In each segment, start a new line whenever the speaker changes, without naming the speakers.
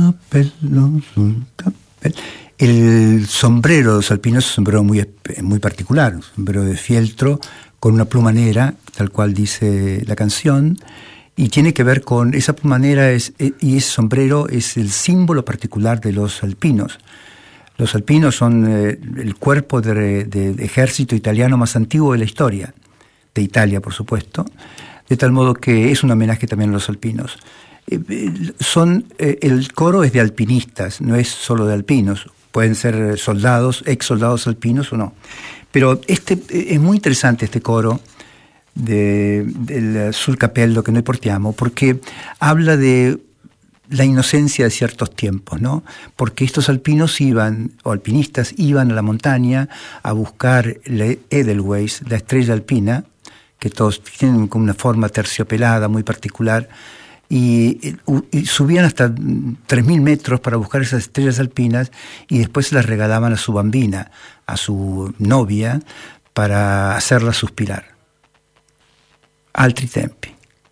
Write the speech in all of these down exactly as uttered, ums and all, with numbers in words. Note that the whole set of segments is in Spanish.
capello, sul capello. El sombrero de los alpinos es un sombrero muy, muy particular, un sombrero de fieltro con una pluma negra, tal cual dice la canción, y tiene que ver con esa pluma negra, es, y ese sombrero es el símbolo particular de los alpinos. Los alpinos son eh, el cuerpo de, de, de ejército italiano más antiguo de la historia, de Italia, por supuesto, de tal modo que es un homenaje también a los alpinos. Eh, son, eh, el coro es de alpinistas, no es solo de alpinos, pueden ser soldados, ex soldados alpinos o no. Pero este, es muy interesante este coro de, del Sul Capello che noi portiamo, porque habla de la inocencia de ciertos tiempos, ¿no? Porque estos alpinos iban, o alpinistas, iban a la montaña a buscar la Edelweiss, la estrella alpina, que todos tienen como una forma terciopelada muy particular, y, y subían hasta tres mil metros para buscar esas estrellas alpinas y después se las regalaban a su bambina, a su novia, para hacerla suspirar. Altri tempi.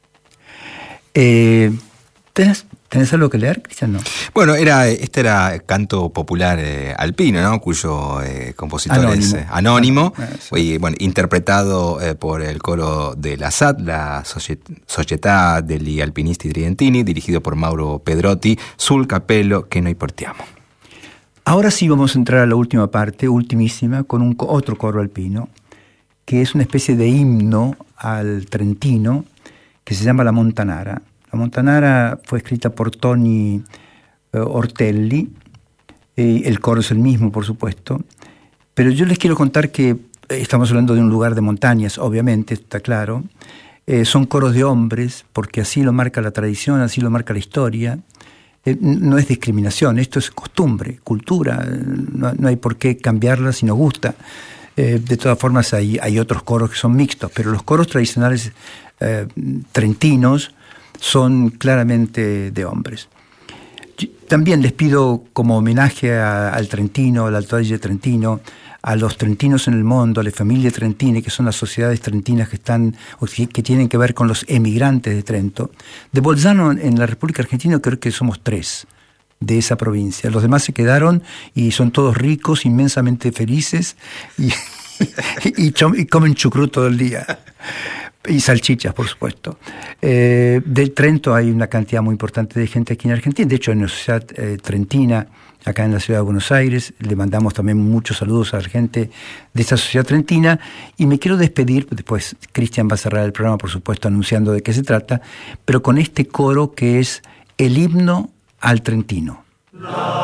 Eh, ¿tenés, ¿Tenés algo que leer, Cristian? No.
Bueno, era, este era canto popular eh, alpino, ¿no? Cuyo eh, compositor
anónimo.
es eh, anónimo,
Ah, sí.
y, bueno, interpretado eh, por el coro de la S A T, la Società degli Alpinisti Tridentini, dirigido por Mauro Pedrotti, Sul Capello che noi portiamo.
Ahora sí vamos a entrar a la última parte, ultimísima, con un, otro coro alpino, que es una especie de himno al Trentino, que se llama La Montanara. La Montanara fue escrita por Tony eh, Ortelli, eh, el coro es el mismo, por supuesto, pero yo les quiero contar que eh, estamos hablando de un lugar de montañas, obviamente, está claro. Eh, son coros de hombres, porque así lo marca la tradición, así lo marca la historia. Eh, no es discriminación, esto es costumbre, cultura, no, no hay por qué cambiarla si nos gusta. Eh, de todas formas hay, hay otros coros que son mixtos, pero los coros tradicionales eh, trentinos son claramente de hombres. También les pido como homenaje a, al Trentino, al Alto Adige Trentino, a los trentinos en el mundo, a las familias trentine, que son las sociedades trentinas que están, o que, que tienen que ver con los emigrantes de Trento. De Bolzano, en la República Argentina, creo que somos tres de esa provincia. Los demás se quedaron y son todos ricos, inmensamente felices y, y, y comen chucrut todo el día. Y salchichas, por supuesto. Eh, del Trento hay una cantidad muy importante de gente aquí en Argentina. De hecho, en la sociedad eh, trentina, acá en la ciudad de Buenos Aires, le mandamos también muchos saludos a la gente de esta sociedad trentina. Y me quiero despedir, después Cristian va a cerrar el programa, por supuesto, anunciando de qué se trata, pero con este coro que es el himno al Trentino.